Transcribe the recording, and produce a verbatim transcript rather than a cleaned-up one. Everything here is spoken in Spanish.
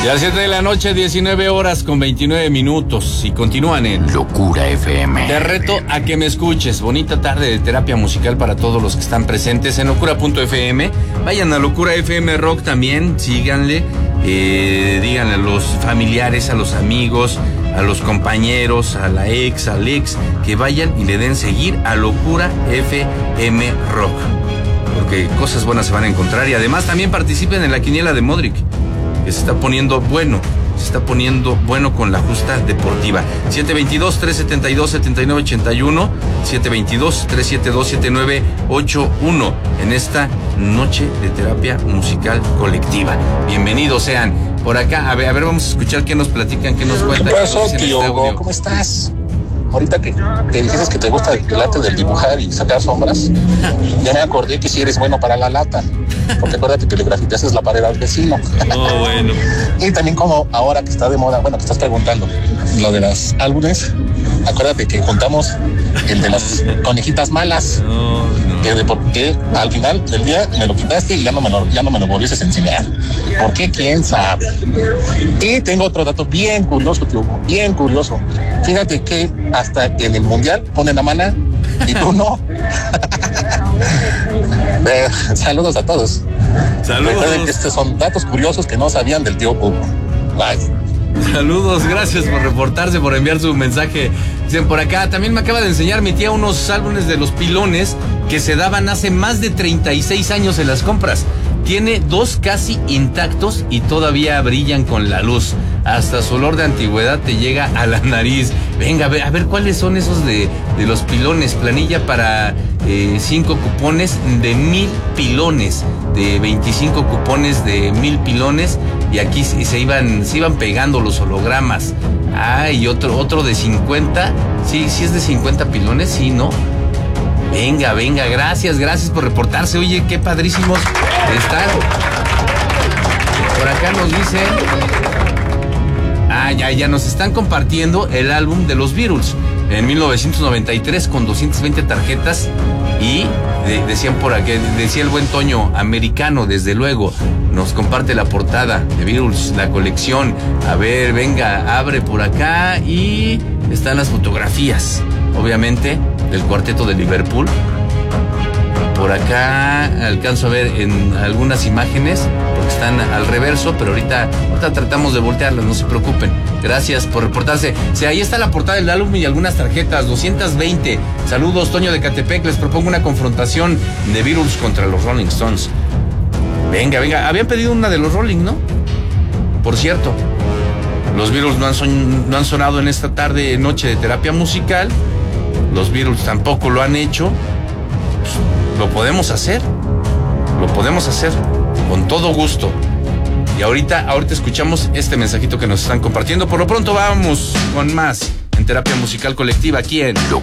Y a las siete de la noche, diecinueve horas con veintinueve minutos. Y continúan en Locura F M. Te reto a que me escuches. Bonita tarde de terapia musical para todos los que están presentes en locura punto f m. Vayan a Locura F M Rock también, síganle. Eh, díganle a los familiares, a los amigos, a los compañeros, a la ex, al ex, que vayan y le den seguir a Locura F M Rock. Porque cosas buenas se van a encontrar. Y además también participen en la quiniela de Modric, que se está poniendo bueno, se está poniendo bueno con la justa deportiva. siete veintidós, tres setenta y dos, setenta y nueve ochenta y uno, siete veintidós, tres setenta y dos, setenta y nueve ochenta y uno, en esta noche de terapia musical colectiva. Bienvenidos sean. Por acá, a ver, a ver, vamos a escuchar qué nos platican, qué nos cuentan. ¿Qué pasó, tío? ¿Cómo estás? Ahorita que te dices que te gusta el arte del dibujar y sacar sombras, ya me acordé que si eres bueno para la lata, porque acuérdate que le grafiteaste la pared al vecino. Oh, bueno. Y también como ahora que está de moda, bueno, que estás preguntando lo de los álbumes, acuérdate que juntamos el de las conejitas malas. No, no. Que de por qué al final del día me lo quitaste y ya no me lo, ya no me lo volviste a enseñar. ¿Por qué? ¿Quién sabe? Y tengo otro dato bien curioso, tío, bien curioso. Fíjate que hasta en el mundial ponen a Maná y tú no. eh, saludos a todos. Saludos. Recuerden que estos son datos curiosos que no sabían del tío Cuco. Bye. Saludos, gracias por reportarse, por enviar su mensaje. Dicen por acá, también me acaba de enseñar mi tía unos álbumes de Los Pilones que se daban hace más de treinta y seis años en las compras. Tiene dos casi intactos y todavía brillan con la luz. Hasta su olor de antigüedad te llega a la nariz. Venga, a ver, a ver cuáles son esos de, de Los Pilones. Planilla para eh, cinco cupones de mil pilones. De veinticinco cupones de mil pilones. Y aquí se iban, se iban pegando los hologramas. Ah, y otro, otro de cincuenta. Sí, sí es de cincuenta pilones, sí, ¿no? Venga, venga, gracias, gracias por reportarse. Oye, qué padrísimos están. Por acá nos dicen... Ah, ya, ya nos están compartiendo el álbum de los Beatles en mil novecientos noventa y tres con doscientas veinte tarjetas y de, decían por aquí, decía el buen Toño, americano, desde luego, nos comparte la portada de Beatles, la colección. A ver, venga, abre por acá y están las fotografías, obviamente, del cuarteto de Liverpool. Por acá alcanzo a ver en algunas imágenes, porque están al reverso, pero ahorita, ahorita tratamos de voltearlas, no se preocupen. Gracias por reportarse. Sí, ahí está la portada del álbum y algunas tarjetas, doscientas veinte. Saludos, Toño de Catepec, les propongo una confrontación de Beatles contra los Rolling Stones. Venga, venga, habían pedido una de los Rolling, ¿no? Por cierto, los Beatles no han, son, no han sonado en esta tarde, noche de terapia musical. Los Beatles tampoco lo han hecho. Pues, lo podemos hacer. Lo podemos hacer con todo gusto. Y ahorita, ahorita escuchamos este mensajito que nos están compartiendo. Por lo pronto vamos con más en terapia musical colectiva aquí en Locura